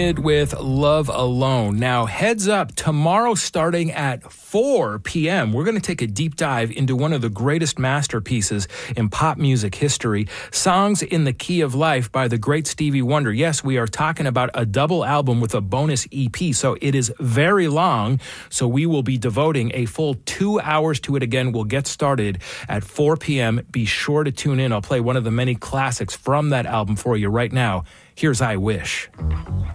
With Love Alone. Now, heads up, tomorrow starting at 4 p.m., we're going to take a deep dive into one of the greatest masterpieces in pop music history, Songs in the Key of Life by the great Stevie Wonder. Yes, we are talking about a double album with a bonus EP, so it is very long, so we will be devoting a full 2 hours to it. Again, we'll get started at 4 p.m. Be sure to tune in. I'll play one of the many classics from that album for you right now. Here's I Wish.